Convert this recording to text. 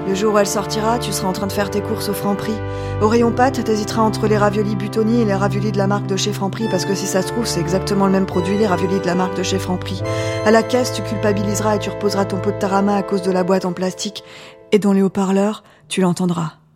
Le jour où elle sortira, tu seras en train de faire tes courses au Franprix. Au rayon pâtes, t'hésiteras entre les raviolis Buitoni et les raviolis de la marque de chez Franprix, parce que si ça se trouve, c'est exactement le même produit, les raviolis de la marque de chez Franprix. À la caisse, tu culpabiliseras et tu reposeras ton pot de tarama à cause de la boîte en plastique, et dans les haut-parleurs, tu l'entendras.